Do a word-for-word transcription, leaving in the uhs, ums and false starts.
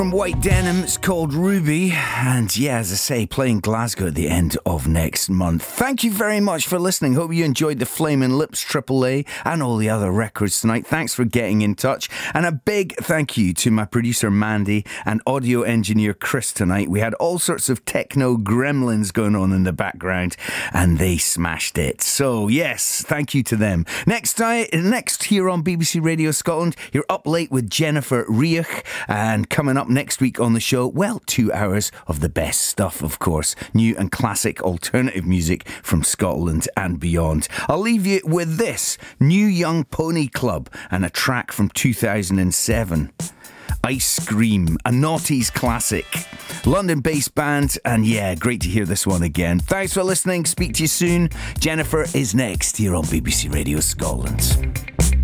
From White Denim, it's called Ruby, and yeah, as I say, playing Glasgow at the end of next month. Thank you very much for listening. Hope you enjoyed the Flaming Lips Triple A and all the other records tonight. Thanks for getting in touch, and a big thank you to my producer Mandy and audio engineer Chris tonight. We had all sorts of techno gremlins going on in the background, and they smashed it. So yes, thank you to them. Next time, next here on B B C Radio Scotland, you're up late with Jennifer Riach, and coming up next week on the show, well, two hours of the best stuff, of course. New and classic alternative music from Scotland and beyond. I'll leave you with this, New Young Pony Club, and a track from two thousand seven. Ice Cream, a noughties classic. London-based band, and yeah, great to hear this one again. Thanks for listening. Speak to you soon. Jennifer is next here on B B C Radio Scotland.